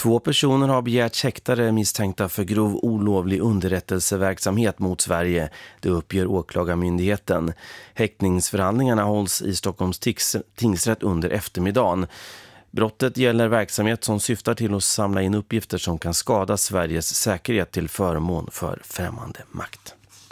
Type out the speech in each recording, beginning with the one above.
2 personer har begärts häktade misstänkta för grov olovlig underrättelseverksamhet mot Sverige. Det uppger åklagarmyndigheten. Häktningsförhandlingarna hålls i Stockholms tingsrätt under eftermiddagen. Brottet gäller verksamhet som syftar till att samla in uppgifter som kan skada Sveriges säkerhet till förmån för främmande makt.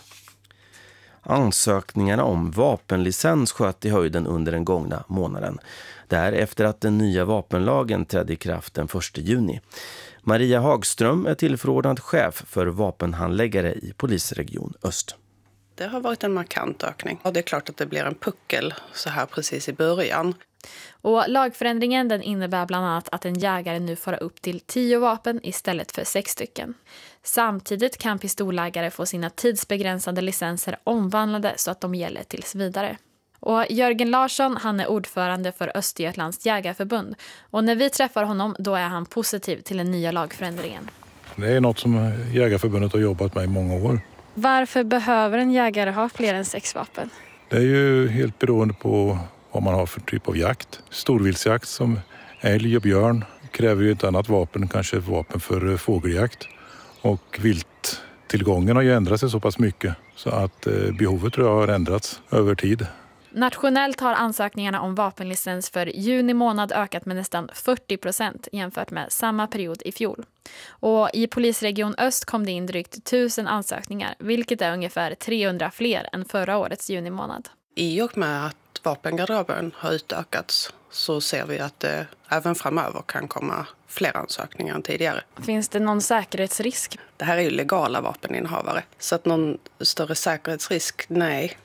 Ansökningarna om vapenlicens sköt i höjden under den gångna månaden. Därefter att den nya vapenlagen trädde i kraft den 1 juni. Maria Hagström är tillförordnad chef för vapenhandläggare i Polisregion Öst. Det har varit en markant ökning. Och det är klart att det blir en puckel så här precis i början. Och lagförändringen den innebär bland annat att en jägare nu får upp till 10 vapen istället för 6 stycken. Samtidigt kan pistolägare få sina tidsbegränsade licenser omvandlade så att de gäller tills vidare. Och Jörgen Larsson, han är ordförande för Östergötlands jägarförbund. Och när vi träffar honom då är han positiv till den nya lagförändringen. Det är något som Jägarförbundet har jobbat med i många år. Varför behöver en jägare ha fler än 6 vapen? Det är ju helt beroende på vad man har för typ av jakt. Storviltsjakt som älg och björn kräver ju ett annat vapen, kanske ett vapen för fågeljakt. Och vilttillgången har ju ändrat sig så pass mycket så att behovet tror jag har ändrats över tid. Nationellt har ansökningarna om vapenlicens för juni månad ökat med nästan 40% jämfört med samma period i fjol. Och i Polisregion Öst kom det in drygt 1000 ansökningar, vilket är ungefär 300 fler än förra årets juni månad. I och med att vapengarderoben har utökats så ser vi att det även framöver kan komma fler ansökningar än tidigare. Finns det någon säkerhetsrisk? Det här är ju legala vapeninnehavare, så att någon större säkerhetsrisk, nej.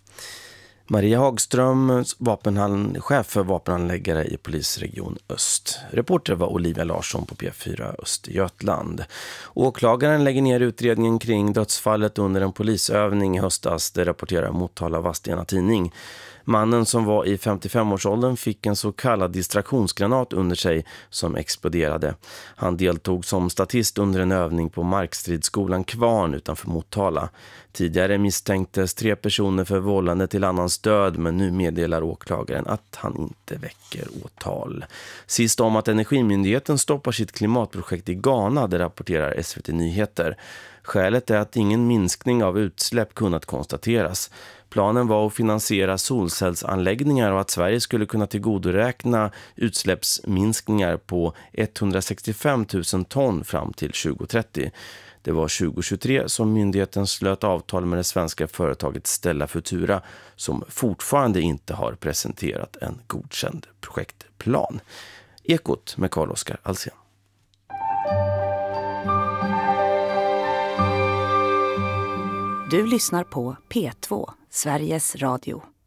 Maria Hagström, chef för vapenhandläggare i Polisregion Öst. Reporter var Olivia Larsson på P4 Östergötland. Åklagaren lägger ner utredningen kring dödsfallet under en polisövning i höstas, det rapporterar Motala Vadstena Tidning. Mannen som var i 55-årsåldern fick en så kallad distraktionsgranat under sig som exploderade. Han deltog som statist under en övning på Markstridsskolan Kvarn utanför Motala. Tidigare misstänktes 3 personer för vållande till annans död, men nu meddelar åklagaren att han inte väcker åtal. Sist om att Energimyndigheten stoppar sitt klimatprojekt i Ghana, det rapporterar SVT Nyheter. Skälet är att ingen minskning av utsläpp kunnat konstateras. Planen var att finansiera solcellsanläggningar och att Sverige skulle kunna tillgodoräkna utsläppsminskningar på 165 000 ton fram till 2030. Det var 2023 som myndigheten slöt avtal med det svenska företaget Stella Futura som fortfarande inte har presenterat en godkänd projektplan. Ekot med Carl-Oskar Alsen. Du lyssnar på P2, Sveriges Radio.